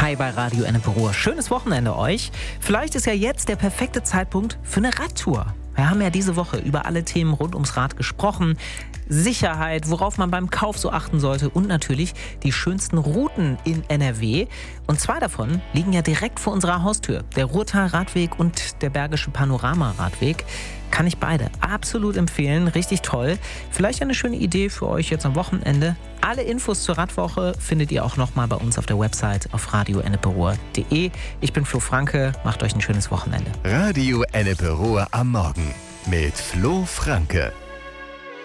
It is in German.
Hi bei Radio Ennepe-Ruhr. Schönes Wochenende euch. Vielleicht ist ja jetzt der perfekte Zeitpunkt für eine Radtour. Wir haben ja diese Woche über alle Themen rund ums Rad gesprochen. Sicherheit, worauf man beim Kauf so achten sollte und natürlich die schönsten Routen in NRW. Und zwei davon liegen ja direkt vor unserer Haustür. Der Ruhrtal-Radweg und der Bergische Panorama-Radweg. Kann ich beide absolut empfehlen. Richtig toll. Vielleicht eine schöne Idee für euch jetzt am Wochenende. Alle Infos zur Radwoche findet ihr auch nochmal bei uns auf der Website auf radioennepe-ruhr.de. Ich bin Flo Franke. Macht euch ein schönes Wochenende. Radio Ennepe-Ruhr am Morgen mit Flo Franke.